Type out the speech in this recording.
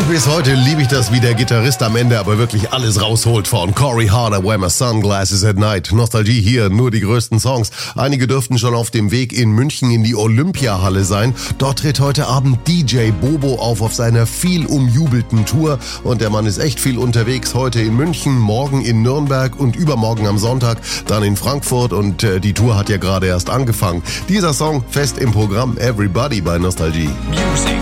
Und bis heute liebe ich das, wie der Gitarrist am Ende aber wirklich alles rausholt von Corey Harder, Wear My Sunglasses at Night. Nostalgie hier, nur die größten Songs. Einige dürften schon auf dem Weg in München in die Olympiahalle sein. Dort tritt heute Abend DJ Bobo auf seiner viel umjubelten Tour. Und der Mann ist echt viel unterwegs. Heute in München, morgen in Nürnberg und übermorgen am Sonntag dann in Frankfurt. Und die Tour hat ja gerade erst angefangen. Dieser Song fest im Programm Everybody bei Nostalgie. Music.